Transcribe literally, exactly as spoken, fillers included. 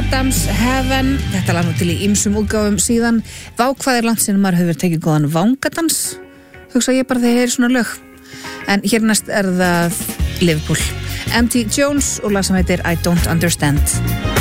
Adams, Heaven. Þetta lag nú til í ýmsum útgáfum síðan. Vá, hvað er langt sinni maður hefur tekið góðan vangadans. Hugsa ég bara þegar ég er svona lög. En hér næst er það Liverpool. M T Jones og lag sem heitir I Don't Understand.